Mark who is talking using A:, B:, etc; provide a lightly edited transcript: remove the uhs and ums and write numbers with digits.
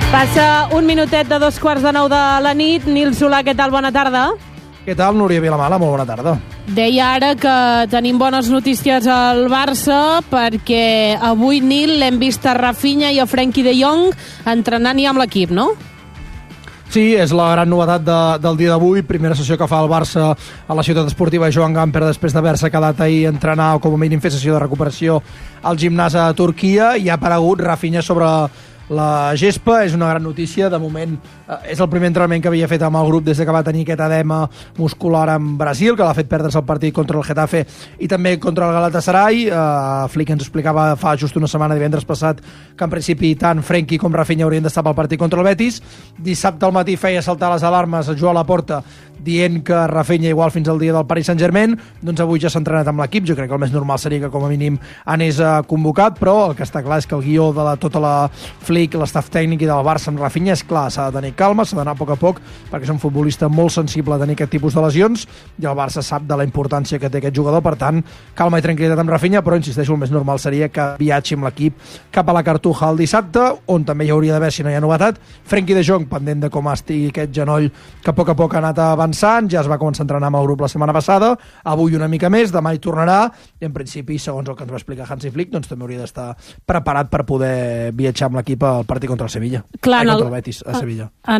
A: Passa un minutet de 8:45 de la nit. Nil Solà, què tal? Bona tarda.
B: Què tal, Núria Vilamala? Molt bona tarda.
A: Deia ara que tenim bones notícies al Barça perquè avui, Nil, l'hem vist a Rafinha i a Frenkie de Jong entrenant ja amb l'equip, no?
B: Sí, és la gran novetat del dia d'avui. Primera sessió que fa el Barça a la ciutat esportiva Joan Gamper després d'haver-se quedat ahir a entrenar o com a mínim fer sessió de recuperació al gimnàs a Turquia, i ha aparegut Rafinha sobre la gespa. És una gran notícia. De moment és el primer entrenament que havia fet amb el grup des que va tenir aquest edema muscular en Brasil, que l'ha fet perdre's el partit contra el Getafe i també contra el Galatasaray. Flick ens explicava fa just una setmana, divendres passat, que en principi tant Frenkie com Rafinha haurien d'estar pel partit contra el Betis. Dissabte al matí feia saltar les alarmes a Joan Laporta dient que Rafinha igual fins al dia del Paris Saint-Germain. Doncs avui ja s'ha entrenat amb l'equip. Jo crec que el més normal seria que com a mínim anés convocat, però el que està clar és que el guió de tota la Flick, l'estaf tècnic i del Barça amb Rafinha és clar: s'ha de tenir calma, s'ha d'anar a poc a poc, perquè és un futbolista molt sensible a tenir aquest tipus de lesions, i el Barça sap de la importància que té aquest jugador. Per tant, calma i tranquil·litat amb Rafinha, però insisteixo, el més normal seria que viatgi amb l'equip cap a la Cartuja el dissabte, on també hi hauria d'haver, si no hi ha novetat, Frenkie de Jong, pendent de com estigui aquest genoll que a poc ha anat avançant. Ja es va començar a entrenar amb el grup la setmana passada, avui una mica més, demà hi tornarà, i en principi, segons el que ens va explicar Hansi Flick, doncs també hauria d'estar preparat per poder viatjar amb l'equip al partit contra el Sevilla.
A: Clar,
B: contra el Betis a Sevilla.